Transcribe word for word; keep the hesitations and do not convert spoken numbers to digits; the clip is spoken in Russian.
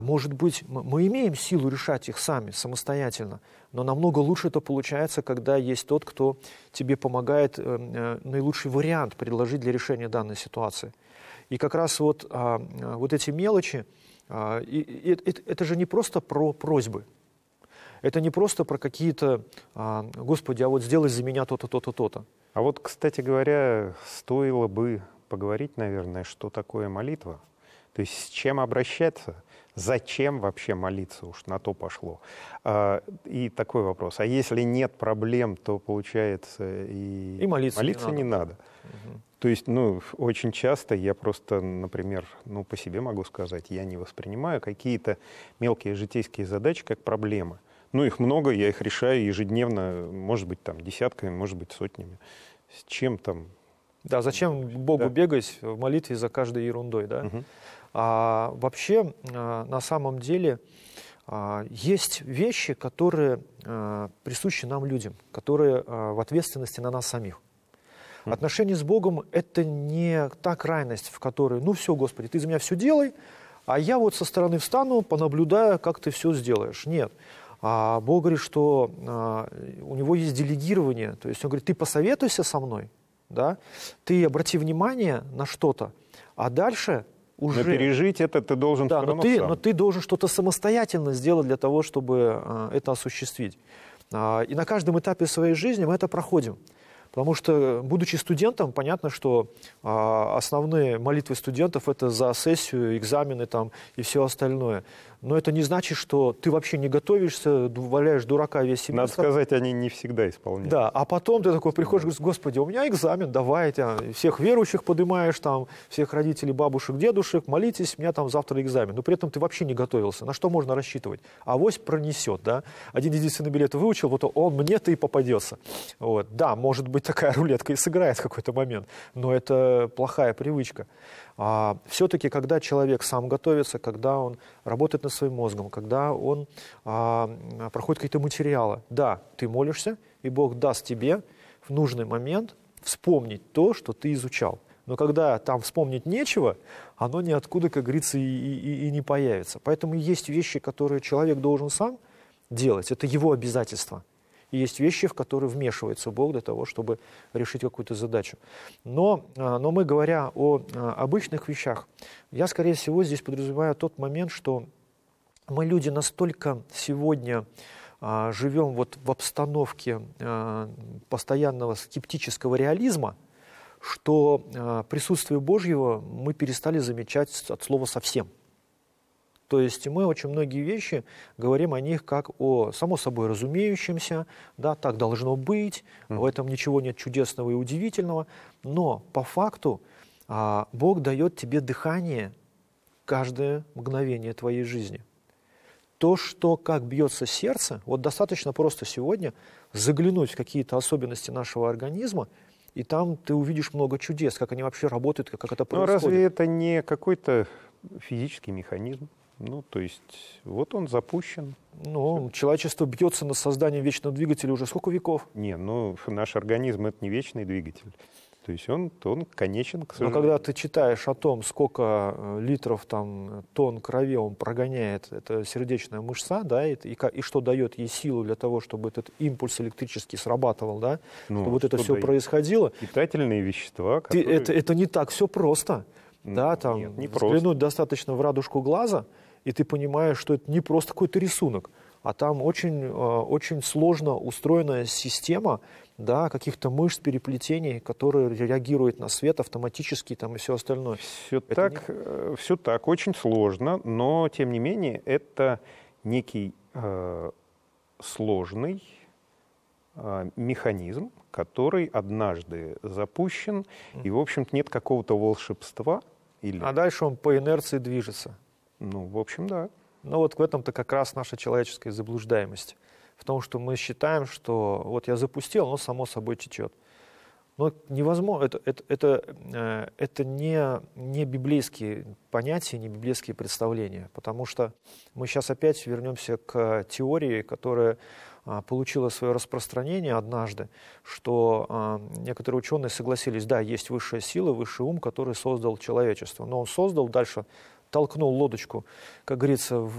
Может быть, мы имеем силу решать их сами, самостоятельно, но намного лучше это получается, когда есть тот, кто тебе помогает наилучший вариант предложить для решения данной ситуации. И как раз вот, вот эти мелочи, это же не просто про просьбы, это не просто про какие-то, Господи, а вот сделай за меня то-то, то-то, то-то. А вот, кстати говоря, стоило бы поговорить, наверное, что такое молитва. То есть с чем обращаться? Зачем вообще молиться? Уж на то пошло. И такой вопрос. А если нет проблем, то, получается, и, и молиться, молиться не надо. Не надо. Угу. То есть, ну, очень часто я просто, например, ну, по себе могу сказать, я не воспринимаю какие-то мелкие житейские задачи как проблемы. Ну, их много, я их решаю ежедневно, может быть, там, десятками, может быть, сотнями. С чем там? Да, зачем Богу да. бегать в молитве за каждой ерундой, да? Угу. А вообще, на самом деле, есть вещи, которые присущи нам, людям, которые в ответственности на нас самих. Mm. Отношения с Богом — это не та крайность, в которой, ну все, Господи, Ты за меня все делай, а я вот со стороны встану, понаблюдаю, как Ты все сделаешь. Нет. А Бог говорит, что у Него есть делегирование, то есть Он говорит, Ты посоветуйся со мной, да? Ты обрати внимание на что-то, а дальше... Уже. Но пережить это ты должен да, все равно но ты, сам. но ты должен что-то самостоятельно сделать для того, чтобы а, это осуществить. А, и на каждом этапе своей жизни мы это проходим. Потому что, будучи студентом, понятно, что а, основные молитвы студентов — это за сессию, экзамены там, и все остальное. Но это не значит, что ты вообще не готовишься, валяешь дурака весь семестр. Надо сказать, они не всегда исполняют. Да, а потом ты такой приходишь и говоришь, Господи, у меня экзамен, давай, ты всех верующих поднимаешь, там, всех родителей, бабушек, дедушек, молитесь, у меня там завтра экзамен. Но при этом ты вообще не готовился. На что можно рассчитывать? Авось пронесет, да? Один единственный билет выучил, вот он мне-то и попадется. Вот. Да, может быть, такая рулетка и сыграет в какой-то момент, но это плохая привычка. А все-таки, когда человек сам готовится, когда он работает над своим мозгом, когда он а, проходит какие-то материалы, да, ты молишься, и Бог даст тебе в нужный момент вспомнить то, что ты изучал. Но когда там вспомнить нечего, оно ниоткуда, как говорится, и, и, и не появится. Поэтому есть вещи, которые человек должен сам делать, это его обязательство. И есть вещи, в которые вмешивается Бог для того, чтобы решить какую-то задачу. Но, но мы, говоря о обычных вещах, я, скорее всего, здесь подразумеваю тот момент, что мы, люди, настолько сегодня а, живем вот в обстановке а, постоянного скептического реализма, что а, присутствие Божьего мы перестали замечать от слова совсем. То есть мы очень многие вещи говорим о них как о само собой разумеющемся, да, так должно быть, mm. в этом ничего нет чудесного и удивительного, но по факту а, Бог дает тебе дыхание каждое мгновение твоей жизни. То, что как бьется сердце, вот достаточно просто сегодня заглянуть в какие-то особенности нашего организма, и там ты увидишь много чудес, как они вообще работают, как, как это происходит. Но разве это не какой-то физический механизм? Ну, то есть, вот он запущен. Ну, человечество бьется над созданием вечного двигателя уже сколько веков? Не, ну, наш организм — это не вечный двигатель. То есть он, он конечен, к сожалению. Но когда ты читаешь о том, сколько литров, там, тонн крови он прогоняет, это сердечная мышца, да, и, и, и что дает ей силу для того, чтобы этот импульс электрический срабатывал, да, ну, чтобы вот это все дает? Происходило. Питательные вещества. Ты, которые... это, это не так все просто. Ну, да, там, нет, не взглянуть просто. Достаточно в радужку глаза, и ты понимаешь, что это не просто какой-то рисунок, а там очень, очень сложно устроенная система, да, каких-то мышц, переплетений, которые реагируют на свет автоматически там, и все остальное. Все так, не... все так, очень сложно, но, тем не менее, это некий э, сложный э, механизм, который однажды запущен, mm. и, в общем-то, нет какого-то волшебства. Или... А дальше он по инерции движется. Ну, в общем, да. Но вот в этом-то как раз наша человеческая заблуждаемость. В том, что мы считаем, что вот я запустил, оно само собой течет. Но невозможно, это, это, это, это не, не библейские понятия, не библейские представления, потому что мы сейчас опять вернемся к теории, которая получила свое распространение однажды, что некоторые ученые согласились, да, есть высшая сила, высший ум, который создал человечество, но он создал, дальше толкнул лодочку, как говорится, в